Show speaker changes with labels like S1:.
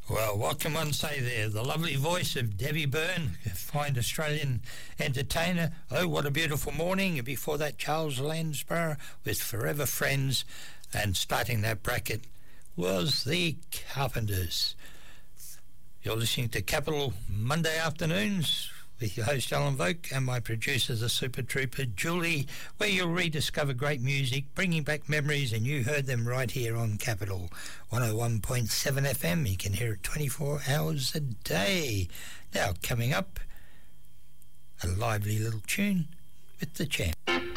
S1: Well, what can one say there? The lovely voice of Debbie Byrne, a fine Australian entertainer. Oh, what a beautiful morning. And before that, Charles Lansborough with Forever Friends. And starting that bracket was the Carpenters. You're listening to Capital Monday Afternoons with your host Alan Voke and my producer, the Super Trooper Julie, where you'll rediscover great music, bringing back memories, and you heard them right here on Capital 101.7 FM. You can hear it 24 hours a day. Now, coming up, a lively little tune with the Champ.